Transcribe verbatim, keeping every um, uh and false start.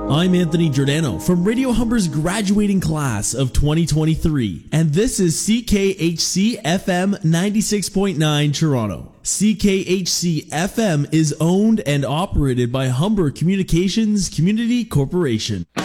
I'm Anthony Giordano from Radio Humber's graduating class of twenty twenty-three, and this is C K H C F M ninety-six point nine Toronto. C K H C F M is owned and operated by Humber Communications Community Corporation.